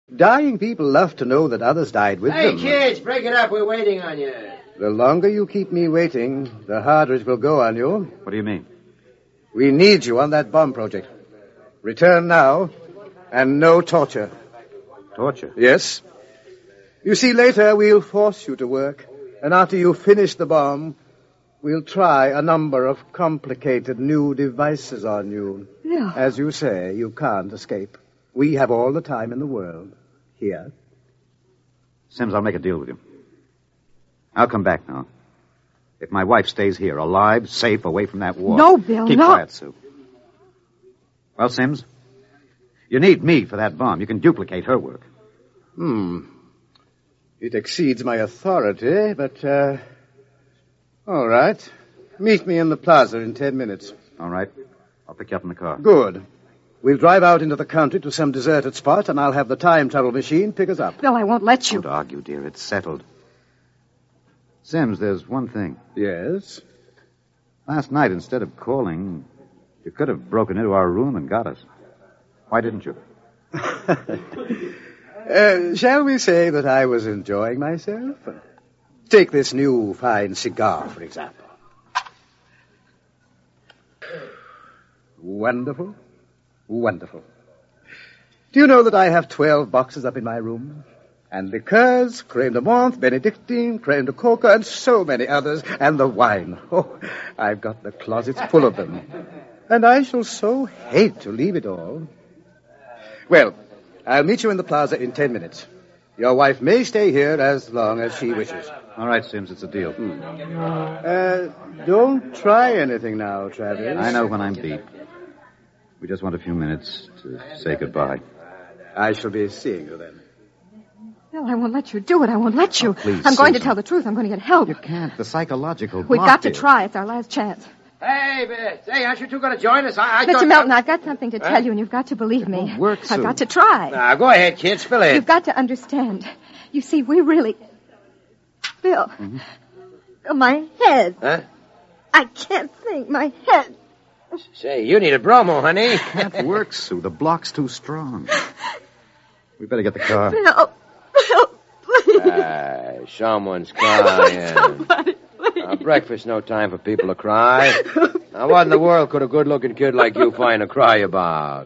Dying people love to know that others died with them. Hey, kids, break it up. We're waiting on you. The longer you keep me waiting, the harder it will go on you. What do you mean? We need you on that bomb project. Return now, and no torture. Torture? Yes. You see, later we'll force you to work, and after you finish the bomb, we'll try a number of complicated new devices on you. No. As you say, you can't escape. We have all the time in the world. Here. Sims, I'll make a deal with you. I'll come back now. If my wife stays here, alive, safe, away from that war. No, Bill, Keep no. quiet, Sue. Well, Sims, you need me for that bomb. You can duplicate her work. It exceeds my authority, but, all right. Meet me in the plaza in 10 minutes. All right. I'll pick you up in the car. Good. We'll drive out into the country to some deserted spot, and I'll have the time travel machine pick us up. Bill, I won't let you. Don't argue, dear. It's settled. Sims, there's one thing. Yes? Last night, instead of calling, you could have broken into our room and got us. Why didn't you? Shall we say that I was enjoying myself? Take this new fine cigar, for example. Wonderful. Wonderful. Do you know that I have 12 boxes up in my room? And liqueurs, creme de menthe, Benedictine, creme de coca, and so many others. And the wine. Oh, I've got the closets full of them. And I shall so hate to leave it all. Well, I'll meet you in the plaza in 10 minutes. Your wife may stay here as long as she wishes. All right, Sims, it's a deal. Don't try anything now, Travis. I know when I'm beat. We just want a few minutes to say goodbye. I shall be seeing you then. Bill, I won't let you do it. I won't let you. Oh, please, I'm going to Susan. tell the truth. I'm going to get help. You can't. The psychological We've block got to is- try. It's our last chance. Hey, aren't you two going to join us? I Mr. thought... Melton, I've got something to tell you, and you've got to believe me. won't work, I've Sue. got to try. Now, go ahead, kids. Spill it. You've got to understand. You see, we really... Bill. Mm-hmm. My head. Huh? I can't think. My head. Say, you need a bromo, honey. Can't work, Sue. The block's too strong. We better get the car. Bill. Bill, please. Someone's crying. Somebody, please. Breakfast, no time for people to cry. Now, what in the world could a good-looking kid like you find to cry about?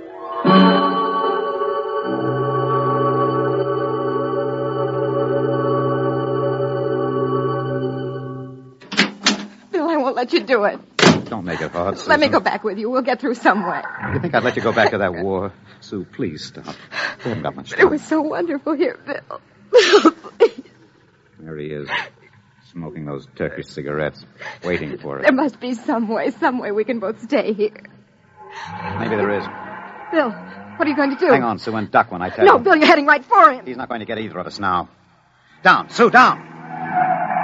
Bill, I won't let you do it. Don't make it hard, Susan. Let me go back with you. We'll get through some way. You think I'd let you go back to that war? Sue, please stop. We haven't got much It time. was so wonderful here, Bill. Bill, please. There he is, smoking those Turkish cigarettes, waiting for There us. must be some way we can both stay here. Maybe there is. Bill, what are you going to do? Hang on, Sue, and duck when I tell No, you. Bill, you're heading right for him. He's not going to get either of us now. Down, Sue, down!